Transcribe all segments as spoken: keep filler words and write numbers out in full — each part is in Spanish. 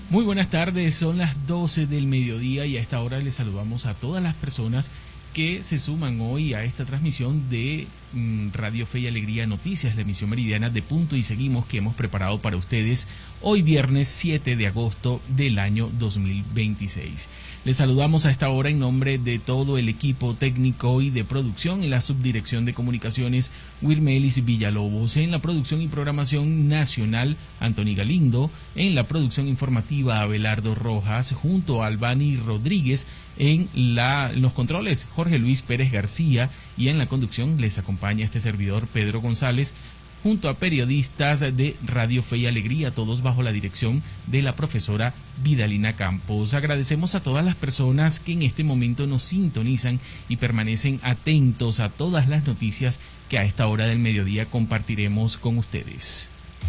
Muy buenas tardes, son las doce del mediodía y a esta hora les saludamos a todas las personas que se suman hoy a esta transmisión de mmm, Radio Fe y Alegría Noticias, la emisión meridiana de Punto y Seguimos que hemos preparado para ustedes hoy viernes siete de agosto del año dos mil veintiséis. Les saludamos a esta hora en nombre de todo el equipo técnico y de producción en la subdirección de comunicaciones Wilmelis Villalobos, en la producción y programación nacional Antoni Galindo, en la producción informativa Abelardo Rojas, junto a Albani Rodríguez, en la, los controles Jorge Luis Pérez García, y en la conducción les acompaña este servidor Pedro González, junto a periodistas de Radio Fe y Alegría, todos bajo la dirección de la profesora Vidalina Campos. Agradecemos a todas las personas que en este momento nos sintonizan y permanecen atentos a todas las noticias que a esta hora del mediodía compartiremos con ustedes.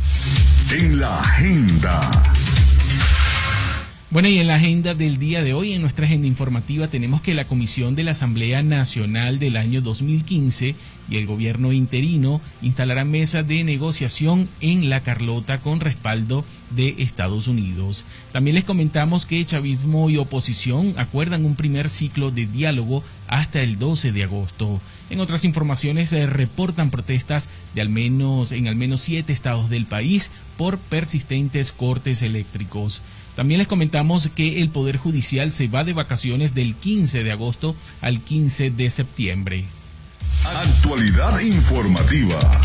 En la agenda. Bueno, y en la agenda del día de hoy, en nuestra agenda informativa, tenemos que la Comisión de la Asamblea Nacional del año dos mil quince y el gobierno interino instalarán mesa de negociación en La Carlota con respaldo de Estados Unidos. También les comentamos que chavismo y oposición acuerdan un primer ciclo de diálogo hasta el doce de agosto. En otras informaciones se reportan protestas de al menos en al menos siete estados del país por persistentes cortes eléctricos. También les comentamos que el Poder Judicial se va de vacaciones del quince de agosto al quince de septiembre. Actualidad informativa.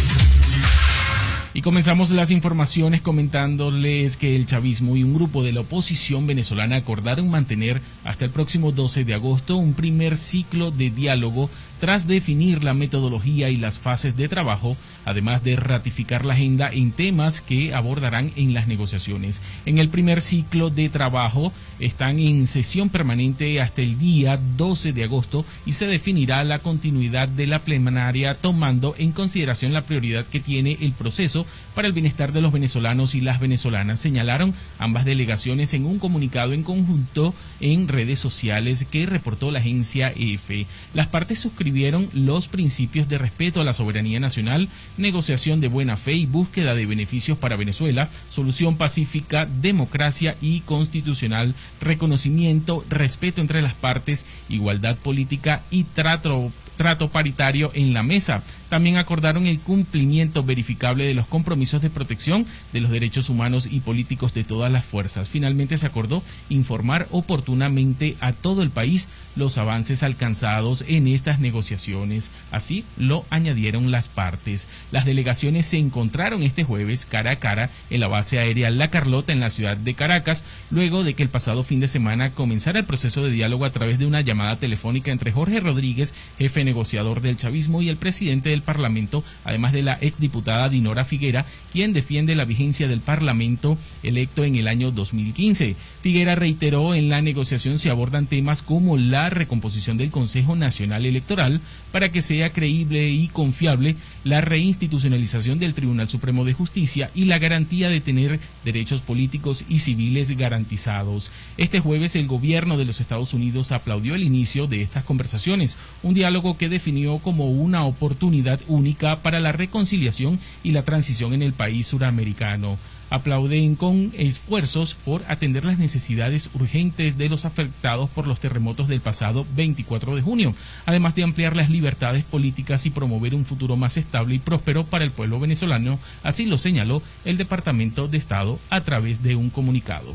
Y comenzamos las informaciones comentándoles que el chavismo y un grupo de la oposición venezolana acordaron mantener hasta el próximo doce de agosto un primer ciclo de diálogo tras definir la metodología y las fases de trabajo, además de ratificar la agenda en temas que abordarán en las negociaciones. En el primer ciclo de trabajo están en sesión permanente hasta el día doce de agosto y se definirá la continuidad de la plenaria tomando en consideración la prioridad que tiene el proceso para el bienestar de los venezolanos y las venezolanas, señalaron ambas delegaciones en un comunicado en conjunto en redes sociales que reportó la agencia E F. Las partes suscribieron los principios de respeto a la soberanía nacional, negociación de buena fe y búsqueda de beneficios para Venezuela, solución pacífica, democracia y constitucional, reconocimiento, respeto entre las partes, igualdad política y trato trato paritario en la mesa. También acordaron el cumplimiento verificable de los compromisos de protección de los derechos humanos y políticos de todas las fuerzas. Finalmente se acordó informar oportunamente a todo el país los avances alcanzados en estas negociaciones. Así lo añadieron las partes. Las delegaciones se encontraron este jueves cara a cara en la base aérea La Carlota en la ciudad de Caracas, luego de que el pasado fin de semana comenzara el proceso de diálogo a través de una llamada telefónica entre Jorge Rodríguez, jefe negociador del chavismo, y el presidente del Parlamento, además de la exdiputada Dinora Figuera, quien defiende la vigencia del Parlamento electo en el año dos mil quince. Figuera reiteró en la negociación se abordan temas como la recomposición del Consejo Nacional Electoral para que sea creíble y confiable, la reinstitucionalización del Tribunal Supremo de Justicia y la garantía de tener derechos políticos y civiles garantizados. Este jueves el gobierno de los Estados Unidos aplaudió el inicio de estas conversaciones, un diálogo que definió como una oportunidad única para la reconciliación y la transición en el país suramericano. Aplauden con esfuerzos por atender las necesidades urgentes de los afectados por los terremotos del pasado veinticuatro de junio, además de ampliar las libertades políticas y promover un futuro más estable y próspero para el pueblo venezolano, así lo señaló el Departamento de Estado a través de un comunicado.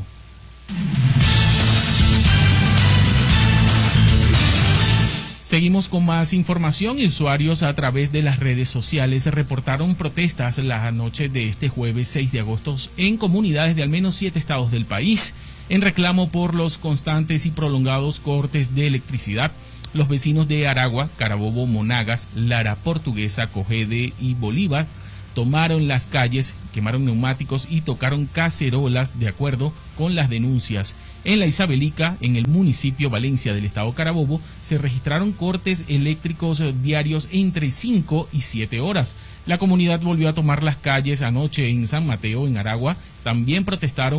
Seguimos con más información y usuarios a través de las redes sociales reportaron protestas la noche de este jueves seis de agosto en comunidades de al menos siete estados del país en reclamo por los constantes y prolongados cortes de electricidad. Los vecinos de Aragua, Carabobo, Monagas, Lara Portuguesa, Cogede y Bolívar tomaron las calles, quemaron neumáticos y tocaron cacerolas de acuerdo con las denuncias. En la Isabelica, en el municipio Valencia del estado Carabobo, se registraron cortes eléctricos diarios entre cinco y siete horas. La comunidad volvió a tomar las calles anoche en San Mateo, en Aragua. También protestaron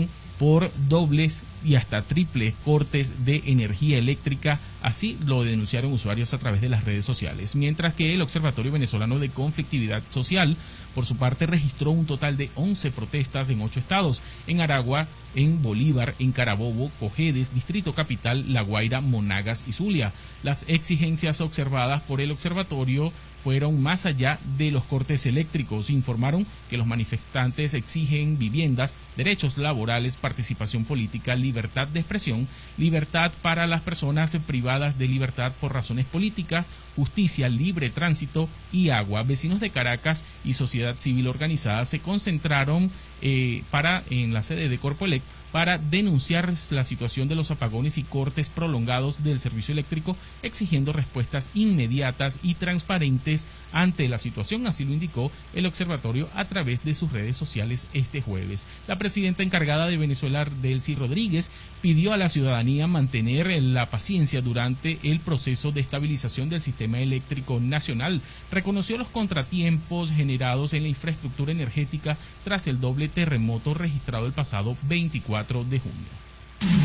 por dobles y hasta triples cortes de energía eléctrica, así lo denunciaron usuarios a través de las redes sociales. Mientras que el Observatorio Venezolano de Conflictividad Social, por su parte, registró un total de once protestas en ocho estados: en Aragua, en Bolívar, en Carabobo, Cojedes, Distrito Capital, La Guaira, Monagas y Zulia. Las exigencias observadas por el observatorio fueron más allá de los cortes eléctricos. Informaron que los manifestantes exigen viviendas, derechos laborales, participación política, libertad de expresión, libertad para las personas privadas de libertad por razones políticas, justicia, libre tránsito y agua. Vecinos de Caracas y sociedad civil organizada se concentraron eh, para en la sede de Corpoelec para denunciar la situación de los apagones y cortes prolongados del servicio eléctrico, exigiendo respuestas inmediatas y transparentes ante la situación. Así lo indicó el observatorio a través de sus redes sociales este jueves. La presidenta encargada de Venezuela, Delcy Rodríguez, pidió a la ciudadanía mantener la paciencia durante el proceso de estabilización del sistema eléctrico nacional. Reconoció los contratiempos generados en la infraestructura energética tras el doble terremoto registrado el pasado veinticuatro de junio.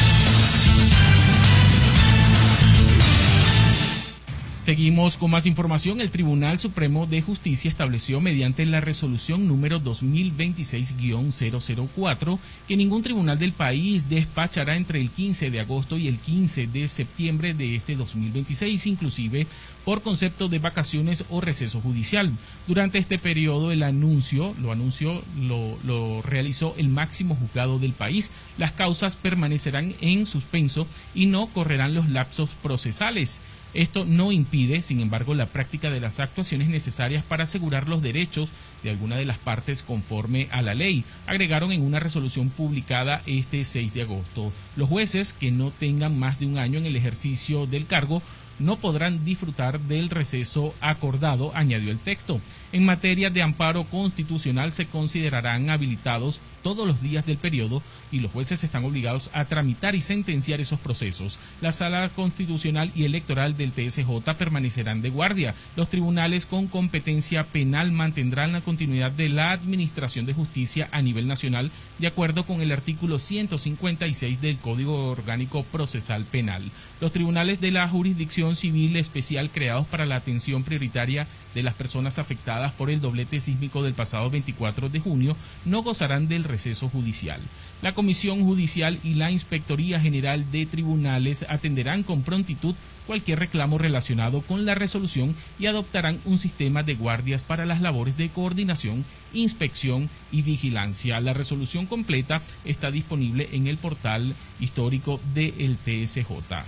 Seguimos con más información. El Tribunal Supremo de Justicia estableció mediante la resolución número dos mil veintiséis guión cero cero cuatro que ningún tribunal del país despachará entre el quince de agosto y el quince de septiembre de este dos mil veintiséis, inclusive por concepto de vacaciones o receso judicial. Durante este periodo el anuncio, lo anunció, lo, lo realizó el máximo juzgado del país. Las causas permanecerán en suspenso y no correrán los lapsos procesales. Esto no impide, sin embargo, la práctica de las actuaciones necesarias para asegurar los derechos de alguna de las partes conforme a la ley, agregaron en una resolución publicada este seis de agosto. Los jueces que no tengan más de un año en el ejercicio del cargo no podrán disfrutar del receso acordado, añadió el texto. En materia de amparo constitucional se considerarán habilitados todos los días del periodo y los jueces están obligados a tramitar y sentenciar esos procesos. La Sala Constitucional y Electoral del T S J permanecerán de guardia. Los tribunales con competencia penal mantendrán la continuidad de la administración de justicia a nivel nacional, de acuerdo con el artículo ciento cincuenta y seis del Código Orgánico Procesal Penal. Los tribunales de la jurisdicción civil especial creados para la atención prioritaria de las personas afectadas por el doblete sísmico del pasado veinticuatro de junio no gozarán del receso judicial. La Comisión Judicial y la Inspectoría General de Tribunales atenderán con prontitud cualquier reclamo relacionado con la resolución y adoptarán un sistema de guardias para las labores de coordinación, inspección y vigilancia. La resolución completa está disponible en el portal histórico del T S J.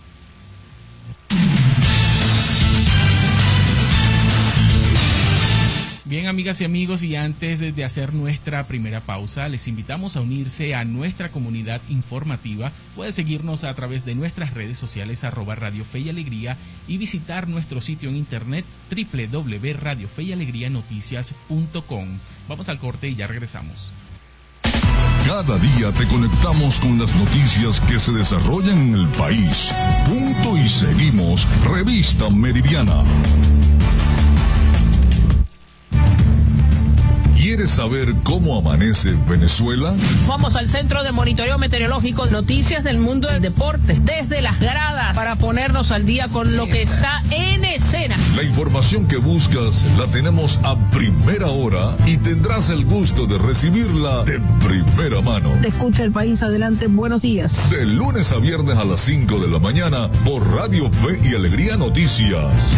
Bien, amigas y amigos, y antes de hacer nuestra primera pausa, les invitamos a unirse a nuestra comunidad informativa. Pueden seguirnos a través de nuestras redes sociales, arroba Radio Fe y Alegría, y visitar nuestro sitio en internet, doble u doble u doble u punto radio fe y alegría noticias punto com. Vamos al corte y ya regresamos. Cada día te conectamos con las noticias que se desarrollan en el país. Punto y seguimos. Revista Meridiana. ¿Quieres saber cómo amanece Venezuela? Vamos al Centro de Monitoreo Meteorológico, noticias del mundo del deporte, desde las gradas, para ponernos al día con lo que está en escena. La información que buscas la tenemos a primera hora y tendrás el gusto de recibirla de primera mano. Te escucha el país, adelante, buenos días. De lunes a viernes a las cinco de la mañana por Radio Fe y Alegría Noticias.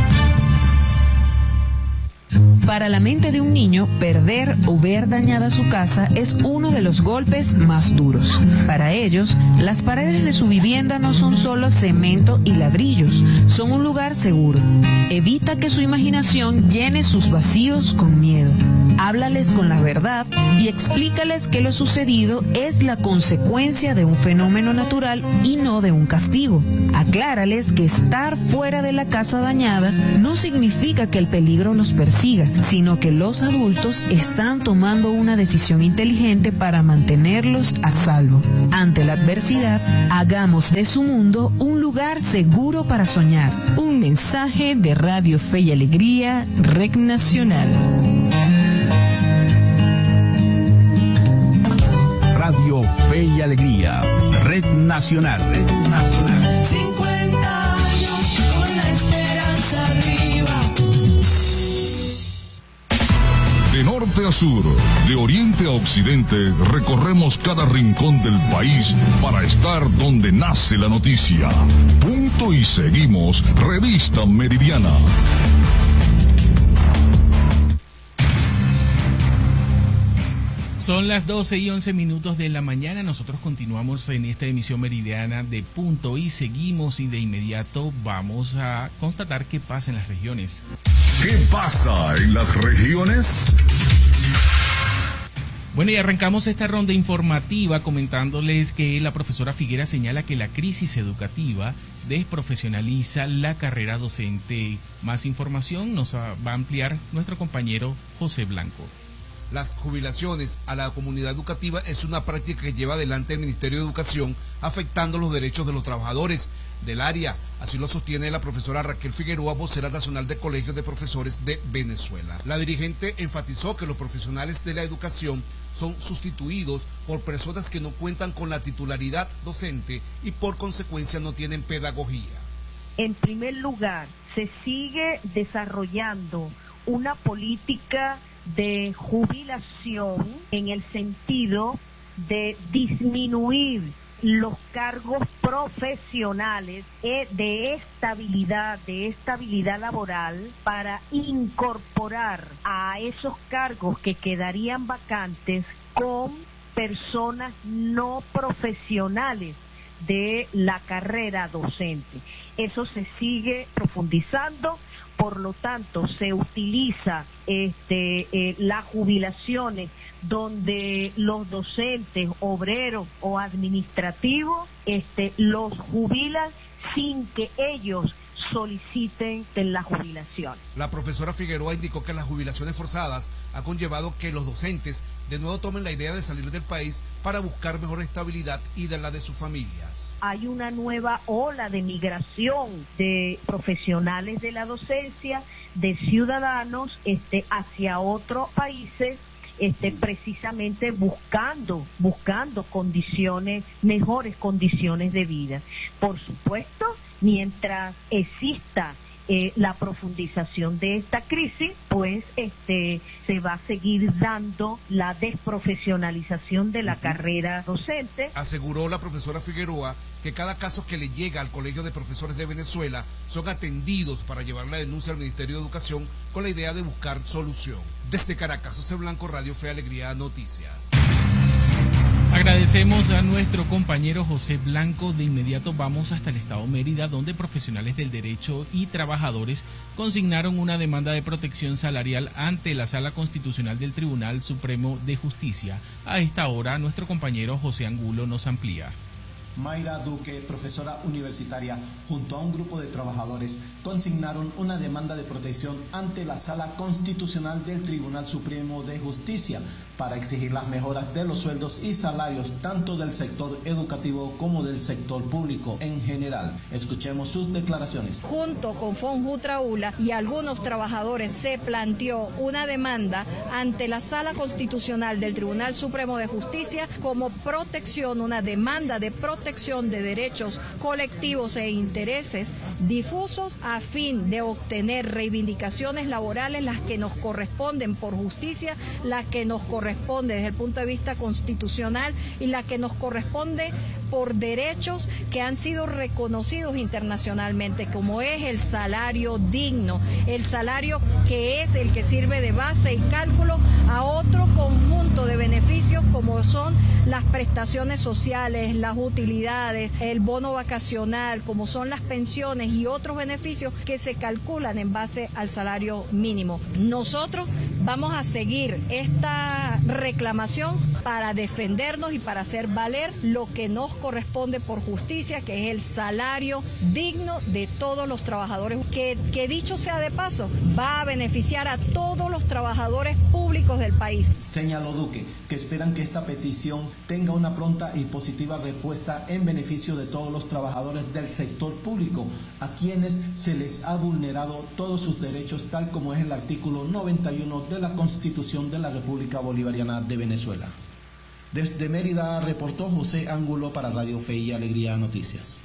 Para la mente de un niño, perder o ver dañada su casa es uno de los golpes más duros. Para ellos, las paredes de su vivienda no son solo cemento y ladrillos, son un lugar seguro. Evita que su imaginación llene sus vacíos con miedo. Háblales con la verdad y explícales que lo sucedido es la consecuencia de un fenómeno natural y no de un castigo. Aclárales que estar fuera de la casa dañada no significa que el peligro los persiga, sino que los adultos están tomando una decisión inteligente para mantenerlos a salvo. Ante la adversidad, hagamos de su mundo un lugar seguro para soñar. Un mensaje de Radio Fe y Alegría, R E C Nacional. Radio Fe y Alegría, Red Nacional. Red Nacional. cincuenta años con la esperanza arriba. De norte a sur, de oriente a occidente, recorremos cada rincón del país para estar donde nace la noticia. Punto y seguimos, Revista Meridiana. Son las doce y once minutos de la mañana. Nosotros continuamos en esta emisión meridiana de Punto y seguimos, y de inmediato vamos a constatar qué pasa en las regiones. ¿Qué pasa en las regiones? Bueno, y arrancamos esta ronda informativa comentándoles que la profesora Figuera señala que la crisis educativa desprofesionaliza la carrera docente. Más información nos va a ampliar nuestro compañero José Blanco. Las jubilaciones a la comunidad educativa es una práctica que lleva adelante el Ministerio de Educación, afectando los derechos de los trabajadores del área. Así lo sostiene la profesora Raquel Figueroa, vocera nacional del Colegio de Profesores de Venezuela. La dirigente enfatizó que los profesionales de la educación son sustituidos por personas que no cuentan con la titularidad docente y por consecuencia no tienen pedagogía. En primer lugar, se sigue desarrollando una política de jubilación en el sentido de disminuir los cargos profesionales de estabilidad, de estabilidad laboral, para incorporar a esos cargos que quedarían vacantes con personas no profesionales de la carrera docente. Eso se sigue profundizando. Por lo tanto, se utiliza este, eh, las jubilaciones donde los docentes, obreros o administrativos este, los jubilan sin que ellos soliciten la jubilación. La profesora Figueroa indicó que las jubilaciones forzadas ha conllevado que los docentes de nuevo tomen la idea de salir del país para buscar mejor estabilidad y de la de sus familias. Hay una nueva ola de migración de profesionales de la docencia, de ciudadanos este, hacia otros países, este, precisamente buscando, buscando condiciones, mejores condiciones de vida. Por supuesto, mientras exista eh, la profundización de esta crisis, pues este se va a seguir dando la desprofesionalización de la uh-huh. carrera docente. Aseguró la profesora Figueroa que cada caso que le llega al Colegio de Profesores de Venezuela son atendidos para llevar la denuncia al Ministerio de Educación con la idea de buscar solución. Desde Caracas, José Blanco, Radio Fe Alegría Noticias. Agradecemos a nuestro compañero José Blanco. De inmediato vamos hasta el estado Mérida, donde profesionales del derecho y trabajadores consignaron una demanda de protección salarial ante la Sala Constitucional del Tribunal Supremo de Justicia. A esta hora, nuestro compañero José Angulo nos amplía. Mayra Duque, profesora universitaria, junto a un grupo de trabajadores, consignaron una demanda de protección ante la Sala Constitucional del Tribunal Supremo de Justicia para exigir las mejoras de los sueldos y salarios tanto del sector educativo como del sector público en general. Escuchemos sus declaraciones. Junto con Fonjutraula y algunos trabajadores se planteó una demanda ante la Sala Constitucional del Tribunal Supremo de Justicia como protección, una demanda de protección protección de derechos colectivos e intereses difusos a fin de obtener reivindicaciones laborales, las que nos corresponden por justicia, las que nos corresponde desde el punto de vista constitucional y las que nos corresponde por derechos que han sido reconocidos internacionalmente, como es el salario digno, el salario que es el que sirve de base y cálculo a otro conjunto de beneficios como son las prestaciones sociales, las utilidades, el bono vacacional, como son las pensiones y otros beneficios que se calculan en base al salario mínimo. Nosotros vamos a seguir esta reclamación para defendernos y para hacer valer lo que nos corresponde por justicia, que es el salario digno de todos los trabajadores, que, que dicho sea de paso, va a beneficiar a todos los trabajadores públicos del país. Señaló Duque que esperan que esta petición tenga una pronta y positiva respuesta en beneficio de todos los trabajadores del sector público, a quienes se les ha vulnerado todos sus derechos, tal como es el artículo noventa y uno de la Constitución de la República Bolivariana de Venezuela. Desde Mérida reportó José Ángulo para Radio Fe y Alegría Noticias.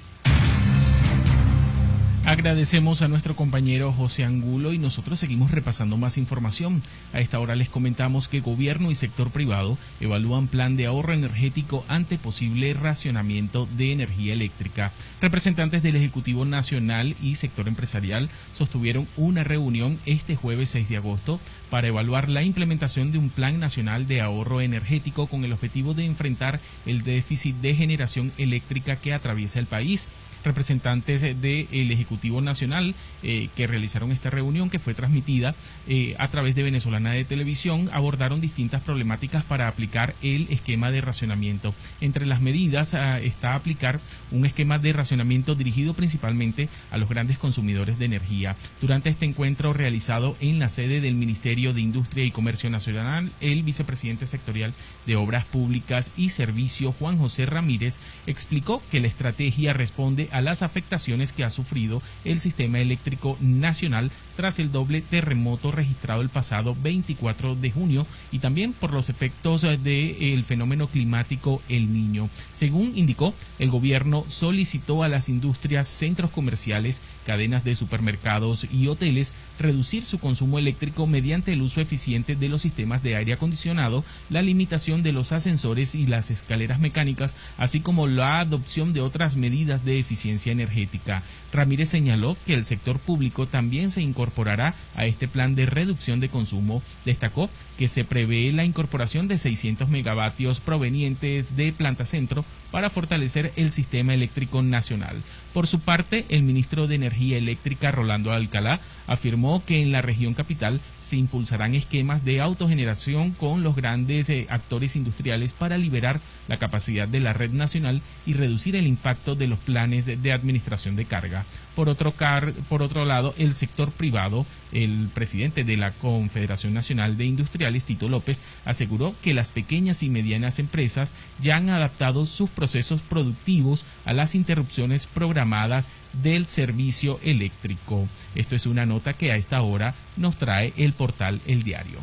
Agradecemos a nuestro compañero José Angulo y nosotros seguimos repasando más información. A esta hora les comentamos que gobierno y sector privado evalúan plan de ahorro energético ante posible racionamiento de energía eléctrica. Representantes del Ejecutivo Nacional y sector empresarial sostuvieron una reunión este jueves seis de agosto para evaluar la implementación de un plan nacional de ahorro energético con el objetivo de enfrentar el déficit de generación eléctrica que atraviesa el país. Representantes del Ejecutivo Nacional eh, que realizaron esta reunión, que fue transmitida eh, a través de Venezolana de Televisión, abordaron distintas problemáticas para aplicar el esquema de racionamiento. Entre las medidas uh, está aplicar un esquema de racionamiento dirigido principalmente a los grandes consumidores de energía. Durante este encuentro realizado en la sede del Ministerio de Industria y Comercio Nacional, el vicepresidente sectorial de Obras Públicas y Servicio, Juan José Ramírez, explicó que la estrategia responde a las afectaciones que ha sufrido el sistema eléctrico nacional tras el doble terremoto registrado el pasado veinticuatro de junio y también por los efectos del fenómeno climático El Niño. Según indicó, el gobierno solicitó a las industrias, centros comerciales, cadenas de supermercados y hoteles reducir su consumo eléctrico mediante el uso eficiente de los sistemas de aire acondicionado, la limitación de los ascensores y las escaleras mecánicas, así como la adopción de otras medidas de eficiencia energética. Ramírez señaló que el sector público también se incorporará a este plan de reducción de consumo. Destacó que se prevé la incorporación de seiscientos megavatios provenientes de Planta Centro para fortalecer el sistema eléctrico nacional. Por su parte, el ministro de Energía Eléctrica, Rolando Alcalá, afirmó que en la región capital se impulsarán esquemas de autogeneración con los grandes eh, actores industriales para liberar la capacidad de la red nacional y reducir el impacto de los planes de, de administración de carga. Por otro, car, por otro lado, el sector privado, el presidente de la Confederación Nacional de Industriales, Tito López, aseguró que las pequeñas y medianas empresas ya han adaptado sus procesos productivos a las interrupciones programadas del servicio eléctrico. Esto es una nota que a esta hora nos trae el portal El Diario.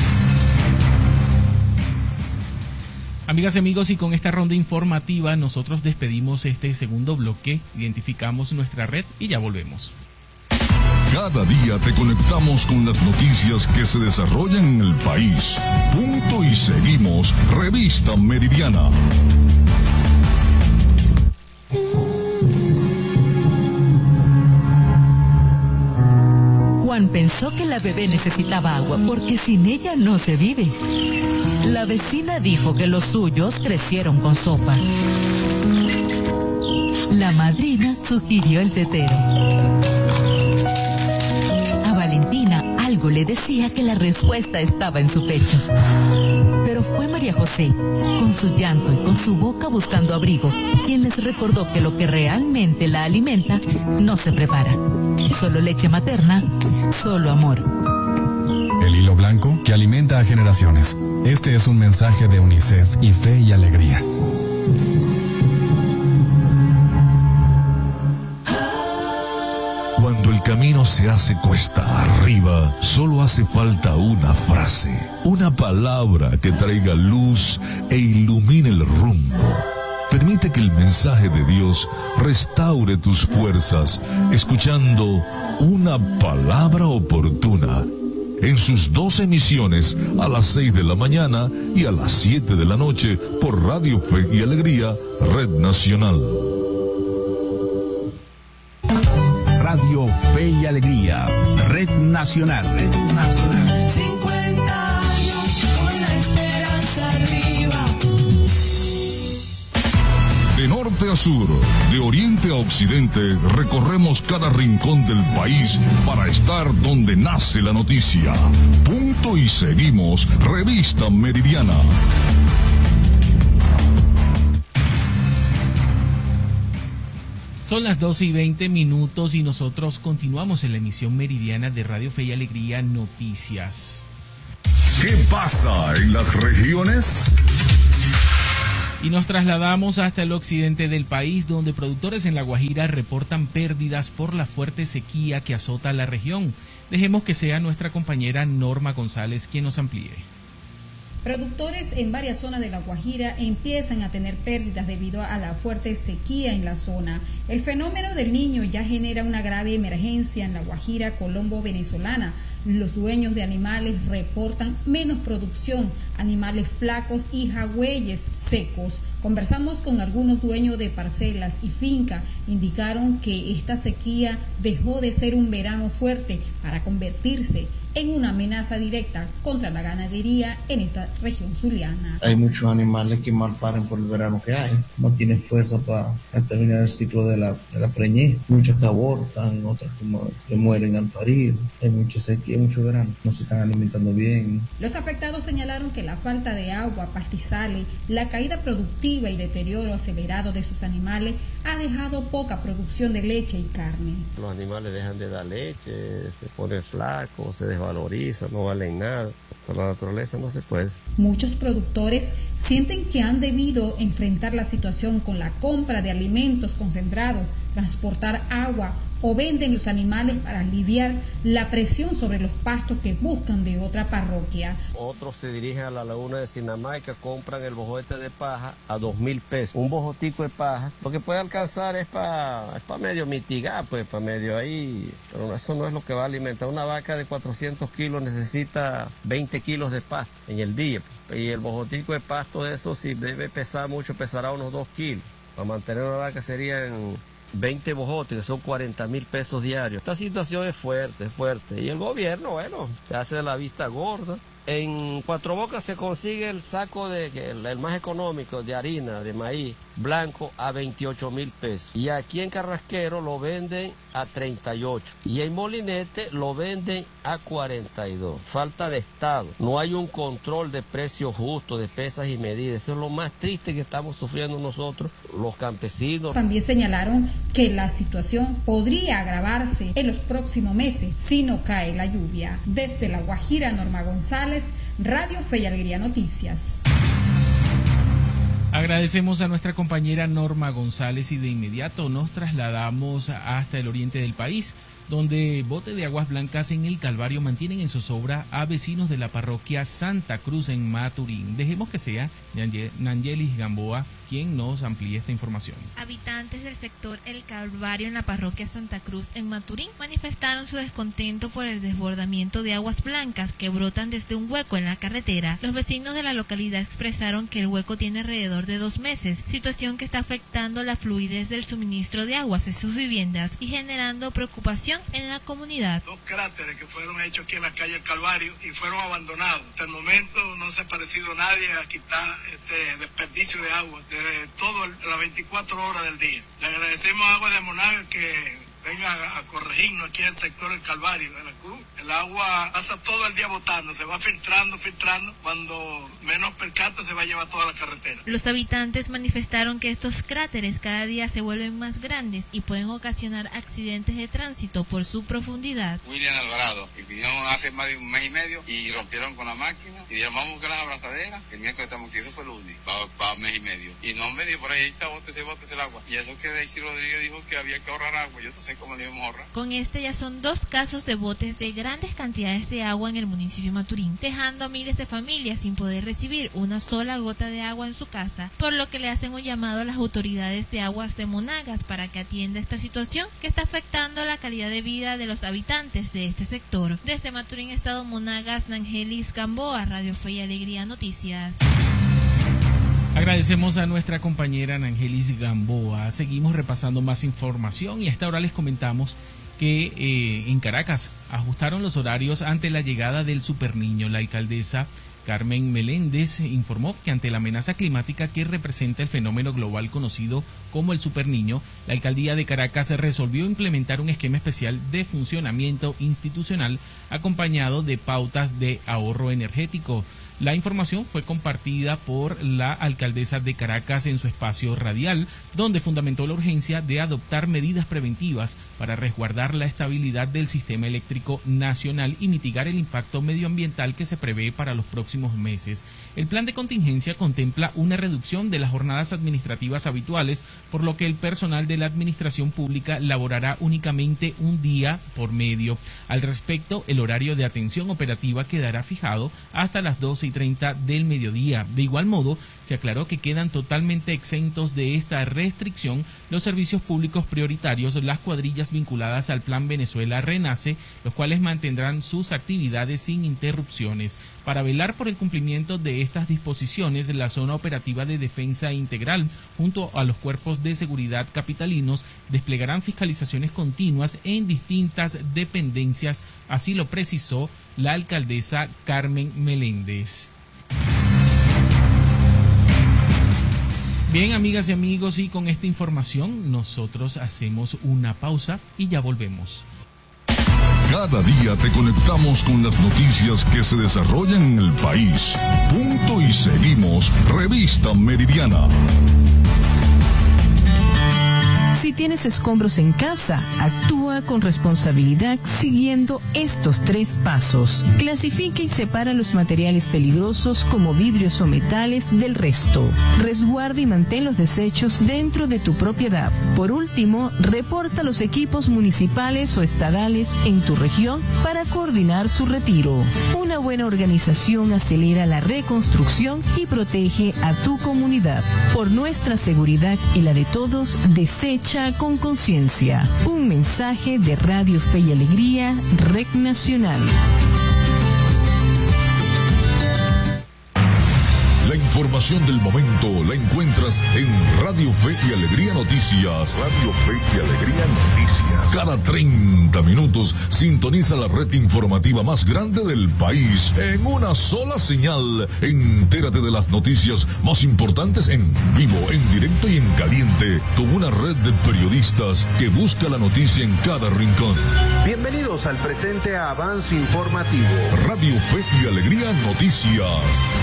Amigas y amigos, y con esta ronda informativa nosotros despedimos este segundo bloque, identificamos nuestra red y ya volvemos. Cada día te conectamos con las noticias que se desarrollan en el país. Punto y seguimos, Revista Meridiana. Juan pensó que la bebé necesitaba agua porque sin ella no se vive. La vecina dijo que los suyos crecieron con sopa. La madrina sugirió el tetero. A Valentina algo le decía que la respuesta estaba en su pecho. Pero fue María José, con su llanto y con su boca buscando abrigo, quien les recordó que lo que realmente la alimenta no se prepara. Solo leche materna, solo amor. El hilo blanco que alimenta a generaciones. Este es un mensaje de UNICEF y Fe y Alegría. Cuando el camino se hace cuesta arriba, solo hace falta una frase, una palabra que traiga luz e ilumine el rumbo. Permite que el mensaje de Dios restaure tus fuerzas, escuchando una palabra oportuna en sus dos emisiones a las seis de la mañana y a las siete de la noche por Radio Fe y Alegría, Red Nacional. Radio Fe y Alegría, Red Nacional. Red Nacional. cincuenta años con la esperanza arriba. De norte a sur, de oriente a occidente, recorremos cada rincón del país para estar donde nace la noticia. Punto y seguimos, Revista Meridiana. Son las doce y veinte minutos y nosotros continuamos en la emisión meridiana de Radio Fe y Alegría Noticias. ¿Qué pasa en las regiones? Y nos trasladamos hasta el occidente del país, donde productores en La Guajira reportan pérdidas por la fuerte sequía que azota la región. Dejemos que sea nuestra compañera Norma González quien nos amplíe. Productores en varias zonas de La Guajira empiezan a tener pérdidas debido a la fuerte sequía en la zona. El fenómeno del Niño ya genera una grave emergencia en La Guajira colombo venezolana. Los dueños de animales reportan menos producción, animales flacos y jagüeyes secos. Conversamos con algunos dueños de parcelas y finca, indicaron que esta sequía dejó de ser un verano fuerte para convertirse en una amenaza directa contra la ganadería en esta región zuliana. Hay muchos animales que mal paren por el verano que hay, no tienen fuerza para terminar el ciclo de la, de la preñez, muchos que abortan, otros que, que mueren al parir, hay mucha sequía, mucho verano, no se están alimentando bien. Los afectados señalaron que la falta de agua, pastizales, la caída productiva y deterioro acelerado de sus animales ha dejado poca producción de leche y carne. Los animales dejan de dar leche, se ponen flacos, se desvalorizan, no valen nada. Por la naturaleza no se puede. Muchos productores sienten que han debido enfrentar la situación con la compra de alimentos concentrados, transportar agua o venden los animales para aliviar la presión sobre los pastos que buscan de otra parroquia. Otros se dirigen a la laguna de Sinamaica, compran el bojote de paja a dos mil pesos. Un bojotico de paja, lo que puede alcanzar es para es pa medio mitigar, pues para medio ahí, pero eso no es lo que va a alimentar. Una vaca de cuatrocientos kilos necesita veinte kilos de pasto en el día, y el bojotico de pasto de eso, si debe pesar mucho, pesará unos dos kilos. Para mantener una vaca serían veinte bojotes, que son cuarenta mil pesos diarios. Esta situación es fuerte, es fuerte. Y el gobierno, bueno, se hace de la vista gorda. En Cuatro Bocas se consigue el saco de el, el más económico de harina, de maíz blanco, a veintiocho mil pesos. Y aquí en Carrasquero lo venden a treinta y ocho. Y en Molinete lo venden a cuarenta y dos. Falta de Estado. No hay un control de precios justos, de pesas y medidas. Eso es lo más triste que estamos sufriendo nosotros, los campesinos. También señalaron que la situación podría agravarse en los próximos meses si no cae la lluvia. Desde La Guajira, Norma González, Radio Fe y Alegría Noticias. Agradecemos a nuestra compañera Norma González y de inmediato nos trasladamos hasta el oriente del país, donde botes de aguas blancas en el Calvario mantienen en zozobra a vecinos de la parroquia Santa Cruz en Maturín. Dejemos que sea Nangelis Gamboa quien nos amplíe esta información. Habitantes del sector El Calvario en la parroquia Santa Cruz en Maturín manifestaron su descontento por el desbordamiento de aguas blancas que brotan desde un hueco en la carretera. Los vecinos de la localidad expresaron que el hueco tiene alrededor de dos meses, situación que está afectando la fluidez del suministro de aguas en sus viviendas y generando preocupación en la comunidad. Dos cráteres que fueron hechos aquí en la calle El Calvario y fueron abandonados. Hasta el momento no se ha parecido nadie a quitar este desperdicio de agua de todo las veinticuatro horas del día. Le agradecemos a Agua de Monagas que venga a, a corregirnos aquí en el sector del Calvario de la Cruz. El agua pasa todo el día botando, se va filtrando, filtrando, cuando menos percata se va a llevar toda la carretera. Los habitantes manifestaron que estos cráteres cada día se vuelven más grandes y pueden ocasionar accidentes de tránsito por su profundidad. William Alvarado, que vinieron hace más de un mes y medio y rompieron con la máquina y dijeron vamos a buscar las abrazaderas. El miércoles estamos aquí, eso fue el lunes, para, para mes y medio. Y no me dijo por ahí, está, bótese, bótese el agua. Y eso que Daisy Rodríguez dijo que había que ahorrar agua, yo no sé cómo le íbamos a ahorrar. Con este ya son dos casos de botes de grandes cantidades de agua en el municipio de Maturín, dejando a miles de familias sin poder recibir una sola gota de agua en su casa, por lo que le hacen un llamado a las autoridades de aguas de Monagas para que atienda esta situación que está afectando la calidad de vida de los habitantes de este sector. Desde Maturín, Estado Monagas, Nangelis Gamboa, Radio Fe y Alegría Noticias. Agradecemos a nuestra compañera Nangelis Gamboa. Seguimos repasando más información y a esta hora les comentamos que eh, en Caracas ajustaron los horarios ante la llegada del Superniño. La alcaldesa Carmen Meléndez informó que ante la amenaza climática que representa el fenómeno global conocido como el Superniño, la alcaldía de Caracas resolvió implementar un esquema especial de funcionamiento institucional acompañado de pautas de ahorro energético. La información fue compartida por la alcaldesa de Caracas en su espacio radial, donde fundamentó la urgencia de adoptar medidas preventivas para resguardar la estabilidad del sistema eléctrico nacional y mitigar el impacto medioambiental que se prevé para los próximos meses. El plan de contingencia contempla una reducción de las jornadas administrativas habituales, por lo que el personal de la administración pública laborará únicamente un día por medio. Al respecto, el horario de atención operativa quedará fijado hasta las doce doce y treinta del mediodía. De igual modo, se aclaró que quedan totalmente exentos de esta restricción los servicios públicos prioritarios, las cuadrillas vinculadas al Plan Venezuela Renace, los cuales mantendrán sus actividades sin interrupciones. Para velar por el cumplimiento de estas disposiciones, la Zona Operativa de Defensa Integral, junto a los cuerpos de seguridad capitalinos, desplegarán fiscalizaciones continuas en distintas dependencias, así lo precisó la alcaldesa Carmen Meléndez. Bien, amigas y amigos, y con esta información nosotros hacemos una pausa y ya volvemos. Cada día te conectamos con las noticias que se desarrollan en el país. Punto y seguimos. Revista Meridiana. Si tienes escombros en casa, actúa con responsabilidad siguiendo estos tres pasos. Clasifica y separa los materiales peligrosos como vidrios o metales del resto. Resguarda y mantén los desechos dentro de tu propiedad. Por último, reporta los equipos municipales o estadales en tu región para coordinar su retiro. Una buena organización acelera la reconstrucción y protege a tu comunidad. Por nuestra seguridad y la de todos, desecha con conciencia. Un mensaje de Radio Fe y Alegría, Red Nacional. La información del momento la encuentras en Radio Fe y Alegría Noticias. Radio Fe y Alegría Noticias. Cada treinta minutos sintoniza la red informativa más grande del país en una sola señal. Entérate de las noticias más importantes en vivo, en directo y en caliente, con una red de periodistas que busca la noticia en cada rincón. Bienvenidos al presente avance informativo. Radio Fe y Alegría Noticias.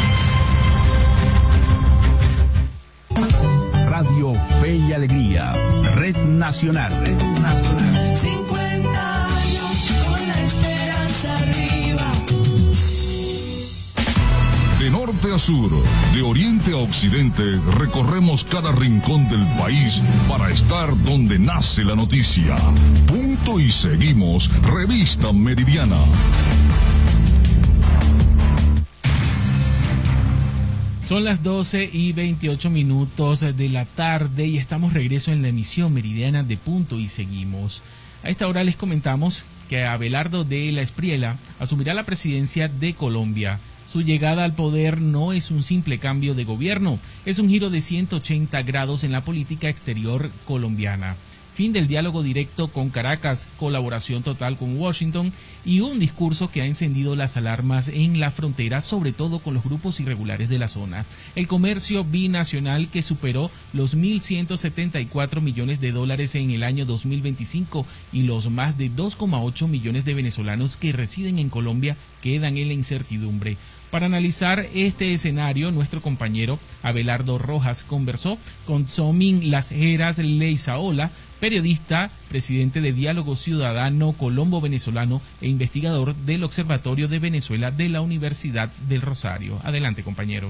Radio Fe y Alegría, Red Nacional. Red Nacional. cincuenta años con la esperanza arriba. De norte a sur, de oriente a occidente, recorremos cada rincón del país para estar donde nace la noticia. Punto y seguimos. Revista Meridiana. Son las doce y veintiocho minutos de la tarde y estamos regreso en la emisión meridiana de Punto y Seguimos. A esta hora les comentamos que Abelardo de la Espriella asumirá la presidencia de Colombia. Su llegada al poder no es un simple cambio de gobierno, es un giro de ciento ochenta grados en la política exterior colombiana. Fin del diálogo directo con Caracas, colaboración total con Washington y un discurso que ha encendido las alarmas en la frontera, sobre todo con los grupos irregulares de la zona. El comercio binacional que superó los mil ciento setenta y cuatro millones de dólares en el año dos mil veinticinco y los más de dos coma ocho millones de venezolanos que residen en Colombia quedan en la incertidumbre. Para analizar este escenario, nuestro compañero Abelardo Rojas conversó con Tsomin Las Heras Leizaola, periodista, presidente de Diálogo Ciudadano Colombo Venezolano e investigador del Observatorio de Venezuela de la Universidad del Rosario. Adelante, compañero.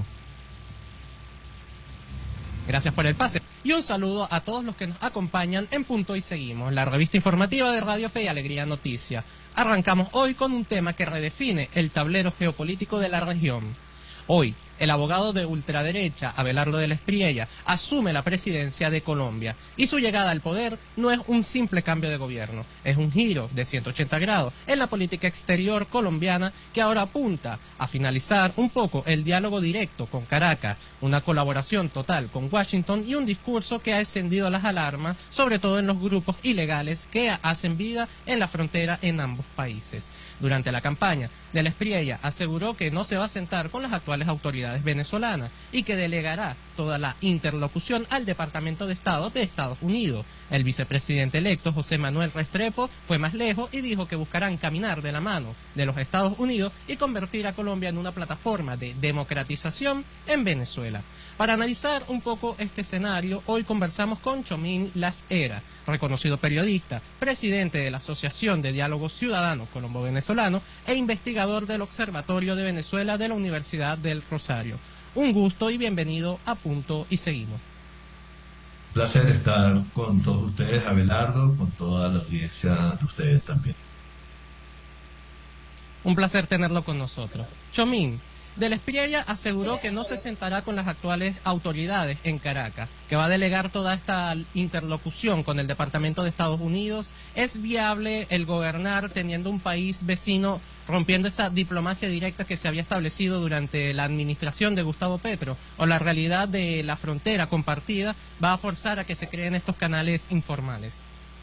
Gracias por el pase y un saludo a todos los que nos acompañan en Punto y Seguimos, la revista informativa de Radio Fe y Alegría Noticia. Arrancamos hoy con un tema que redefine el tablero geopolítico de la región. Hoy, el abogado de ultraderecha, Abelardo de la Espriella, asume la presidencia de Colombia y su llegada al poder no es un simple cambio de gobierno, es un giro de ciento ochenta grados en la política exterior colombiana que ahora apunta a finalizar un poco el diálogo directo con Caracas, una colaboración total con Washington y un discurso que ha encendido las alarmas, sobre todo en los grupos ilegales que hacen vida en la frontera en ambos países. Durante la campaña, de la Espriella aseguró que no se va a sentar con las actuales autoridades venezolanas y que delegará toda la interlocución al Departamento de Estado de Estados Unidos. El vicepresidente electo José Manuel Restrepo fue más lejos y dijo que buscarán caminar de la mano de los Estados Unidos y convertir a Colombia en una plataforma de democratización en Venezuela. Para analizar un poco este escenario, hoy conversamos con Tsomin Las Heras, reconocido periodista, presidente de la Asociación de Diálogo Ciudadano Colombo Venezolano e investigador del Observatorio de Venezuela de la Universidad del Rosario. Un gusto y bienvenido a Punto y Seguimos. Un placer estar con todos ustedes, Abelardo, con toda la audiencia de ustedes también. Un placer tenerlo con nosotros. Tsomin, Del Espriella aseguró que no se sentará con las actuales autoridades en Caracas, que va a delegar toda esta interlocución con el Departamento de Estados Unidos. ¿Es viable el gobernar teniendo un país vecino rompiendo esa diplomacia directa que se había establecido durante la administración de Gustavo Petro? ¿O la realidad de la frontera compartida va a forzar a que se creen estos canales informales?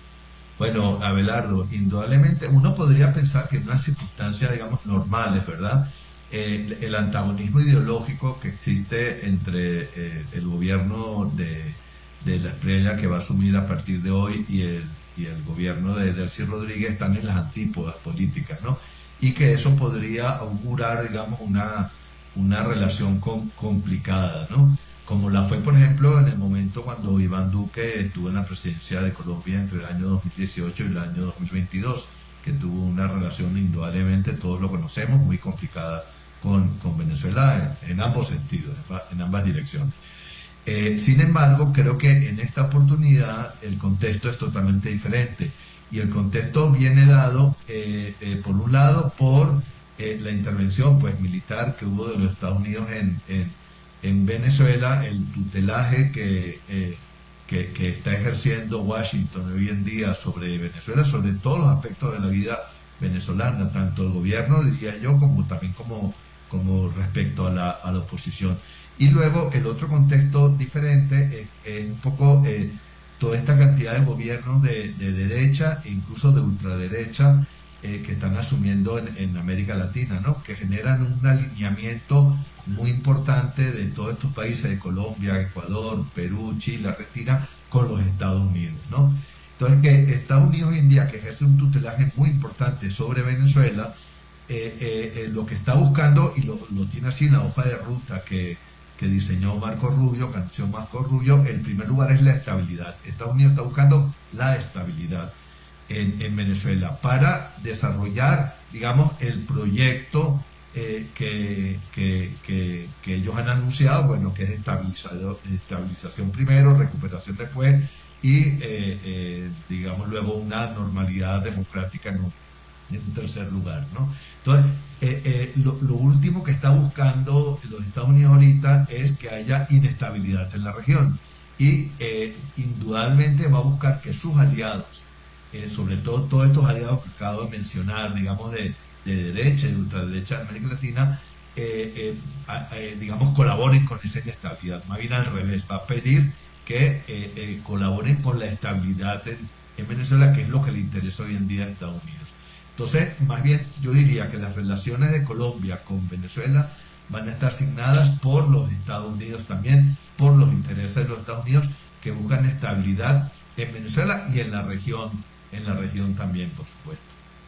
Bueno, Abelardo, indudablemente uno podría pensar que en unas circunstancias, digamos, normales, ¿verdad?, El, el antagonismo ideológico que existe entre eh, el gobierno de, de la Espriella, que va a asumir a partir de hoy, y el, y el gobierno de Delcy Rodríguez están en las antípodas políticas, ¿no? Y que eso podría augurar, digamos, una, una relación com, complicada, ¿no? Como la fue, por ejemplo, en el momento cuando Iván Duque estuvo en la presidencia de Colombia entre el año dos mil dieciocho y el año dos mil veintidós, que tuvo una relación, indudablemente, todos lo conocemos, muy complicada Con, con Venezuela en, en ambos sentidos, en ambas direcciones. Eh, sin embargo, creo que en esta oportunidad el contexto es totalmente diferente, y el contexto viene dado, eh, eh, por un lado, por eh, la intervención pues militar que hubo de los Estados Unidos en, en, en Venezuela, el tutelaje que, eh, que, que está ejerciendo Washington hoy en día sobre Venezuela, sobre todos los aspectos de la vida venezolana, tanto el gobierno, diría yo, como también como como respecto a la, a la oposición. Y luego el otro contexto diferente es, es un poco eh, toda esta cantidad de gobiernos de, de derecha e incluso de ultraderecha eh, que están asumiendo en, en América Latina, ¿no?, que generan un alineamiento muy importante de todos estos países, de Colombia, Ecuador, Perú, Chile, Argentina, con los Estados Unidos, ¿no? Entonces, que Estados Unidos hoy en día, que ejerce un tutelaje muy importante sobre Venezuela, Eh, eh, eh, lo que está buscando, y lo, lo tiene así en la hoja de ruta que, que diseñó Marco Rubio, que anunció Marco Rubio, en primer lugar es la estabilidad. Estados Unidos está buscando la estabilidad en, en Venezuela para desarrollar, digamos, el proyecto eh, que, que, que, que ellos han anunciado, bueno, que es estabilización primero, recuperación después, y eh, eh, digamos luego una normalidad democrática en un en un tercer lugar, ¿no? Entonces, eh, eh, lo, lo último que está buscando los Estados Unidos ahorita es que haya inestabilidad en la región, y eh, indudablemente va a buscar que sus aliados, eh, sobre todo todos estos aliados que acabo de mencionar, digamos de, de derecha y de ultraderecha de América Latina, eh, eh, a, eh, digamos colaboren con esa inestabilidad. Más bien al revés, va a pedir que eh, eh, colaboren con la estabilidad en, en Venezuela, que es lo que le interesa hoy en día a Estados Unidos. Entonces, más bien yo diría que las relaciones de Colombia con Venezuela van a estar asignadas por los Estados Unidos también, por los intereses de los Estados Unidos, que buscan estabilidad en Venezuela y en la región, en la región también, por supuesto.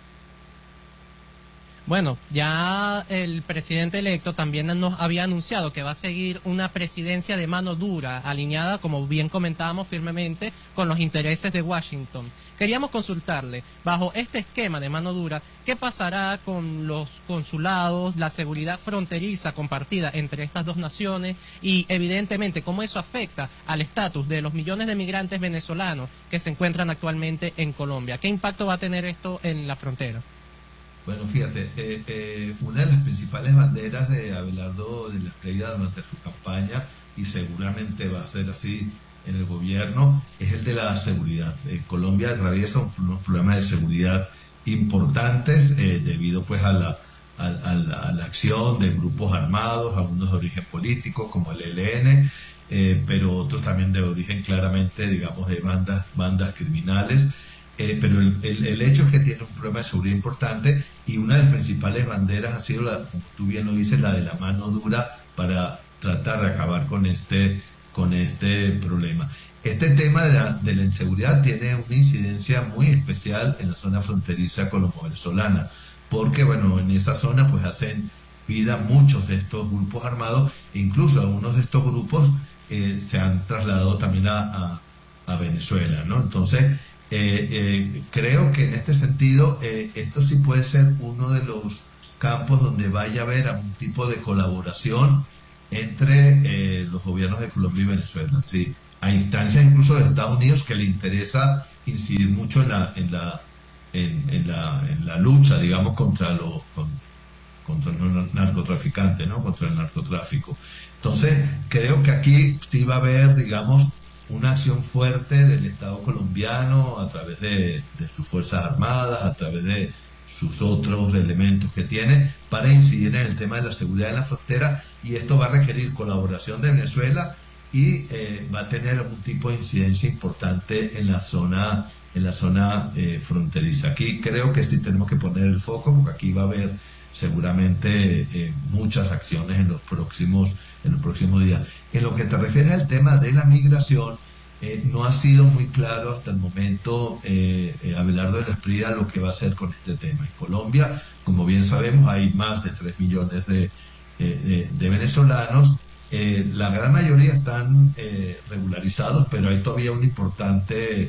Bueno, ya el presidente electo también nos había anunciado que va a seguir una presidencia de mano dura, alineada, como bien comentábamos, firmemente con los intereses de Washington. Queríamos consultarle, bajo este esquema de mano dura, ¿qué pasará con los consulados, la seguridad fronteriza compartida entre estas dos naciones y, evidentemente, cómo eso afecta al estatus de los millones de migrantes venezolanos que se encuentran actualmente en Colombia? ¿Qué impacto va a tener esto en la frontera? Bueno, fíjate, eh, eh, una de las principales banderas de Abelardo de la Espriella durante su campaña, y seguramente va a ser así en el gobierno, es el de la seguridad. Eh, Colombia atraviesa unos problemas de seguridad importantes eh, debido pues a la, a, a, la, a la acción de grupos armados, algunos de origen político como el E L N, eh, pero otros también de origen claramente, digamos, de bandas, bandas criminales. Eh, pero el, el, el hecho es que tiene un problema de seguridad importante, y una de las principales banderas ha sido, la, como tú bien lo dices, la de la mano dura para tratar de acabar con este, con este problema. Este tema de la, de la inseguridad tiene una incidencia muy especial en la zona fronteriza colombo-venezolana, porque bueno, en esa zona pues hacen vida muchos de estos grupos armados, e incluso algunos de estos grupos eh, se han trasladado también a, a, a Venezuela, ¿no? Entonces, Eh, eh, creo que en este sentido eh, esto sí puede ser uno de los campos donde vaya a haber algún tipo de colaboración entre eh, los gobiernos de Colombia y Venezuela, sí, a instancias incluso de Estados Unidos, que le interesa incidir mucho en la en la en, en la en la lucha, digamos, contra los con, contra los narcotraficantes, ¿no? Contra el narcotráfico. Entonces, creo que aquí sí va a haber, digamos, una acción fuerte del Estado colombiano a través de, de sus Fuerzas Armadas, a través de sus otros elementos que tiene, para incidir en el tema de la seguridad en la frontera, y esto va a requerir colaboración de Venezuela y eh, va a tener algún tipo de incidencia importante en la zona en la zona eh, fronteriza. Aquí creo que sí tenemos que poner el foco, porque aquí va a haber seguramente eh, muchas acciones en los próximos en los próximos días. En lo que te refieres al tema de la migración, eh, no ha sido muy claro hasta el momento, eh, eh, Abelardo de la Esprida, lo que va a hacer con este tema. En Colombia, como bien sabemos, hay más de tres millones de, eh, de, de venezolanos. Eh, la gran mayoría están eh, regularizados, pero hay todavía un importante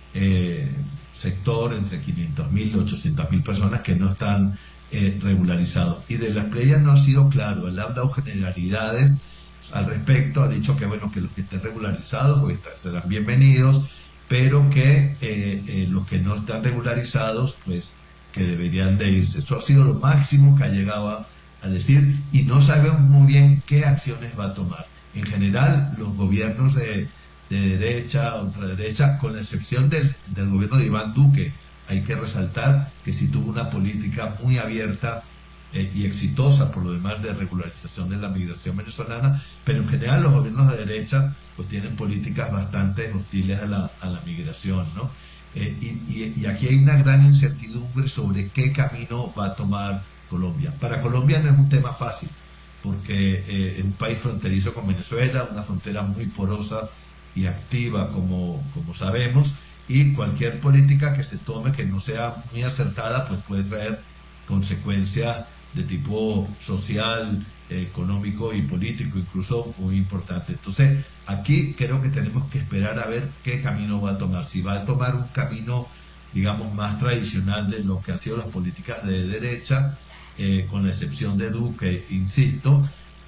eh, sector, entre quinientos mil y ochocientos mil personas que no están eh, regularizados. Y de la Esprida no ha sido claro, él ha dado generalidades al respecto, ha dicho que bueno, que los que estén regularizados pues serán bienvenidos, pero que eh, eh, los que no están regularizados pues que deberían de irse. Eso ha sido lo máximo que ha llegado a a decir, y no sabemos muy bien qué acciones va a tomar. En general, los gobiernos de, de derecha, ultraderecha, con la excepción del, del gobierno de Iván Duque, hay que resaltar que sí tuvo una política muy abierta eh, y exitosa, por lo demás, de regularización de la migración venezolana, pero en general los gobiernos de derecha pues tienen políticas bastante hostiles a la, a la migración, ¿no? Eh, y, y, y aquí hay una gran incertidumbre sobre qué camino va a tomar Colombia. Para Colombia no es un tema fácil, porque eh, es un país fronterizo con Venezuela, una frontera muy porosa y activa, como, como sabemos, y cualquier política que se tome que no sea muy acertada, pues puede traer consecuencias de tipo social, eh, económico y político, incluso muy importante. Entonces, aquí creo que tenemos que esperar a ver qué camino va a tomar. Si va a tomar un camino, digamos, más tradicional de lo que han sido las políticas de derecha, Eh, con la excepción de Duque, insisto,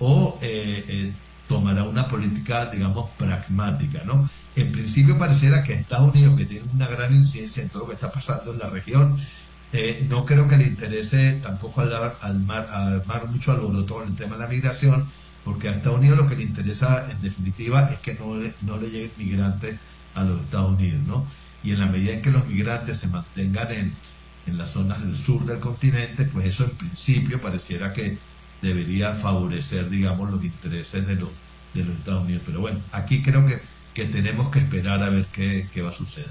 o eh, eh, tomará una política, digamos, pragmática, ¿no? En principio pareciera que Estados Unidos, que tiene una gran incidencia en todo lo que está pasando en la región, eh, no creo que le interese tampoco armar, armar, armar mucho alboroto con el tema de la migración, porque a Estados Unidos lo que le interesa, en definitiva, es que no le, no le lleguen migrantes a los Estados Unidos, ¿no? Y en la medida en que los migrantes se mantengan en en las zonas del sur del continente, pues eso en principio pareciera que debería favorecer, digamos, los intereses de los de los Estados Unidos. Pero bueno, aquí creo que, que tenemos que esperar a ver qué, qué va a suceder.